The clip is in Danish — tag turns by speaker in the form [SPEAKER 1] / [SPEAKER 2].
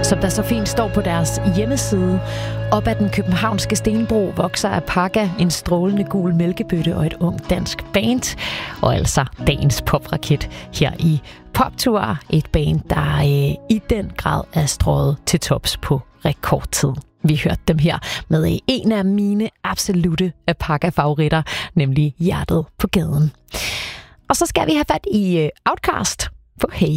[SPEAKER 1] Som der så fint står på deres hjemmeside. Op ad den københavnske stenbro vokser Apaka, en strålende gul mælkebøtte og et ung dansk band. Og altså dagens popraket her i Poptour. Et band, der i den grad er strøget til tops på rekordtid. Vi hørte dem her med en af mine absolute Apaka-favoritter, nemlig Hjertet på gaden. Og så skal vi have fat i Outkast på Hey.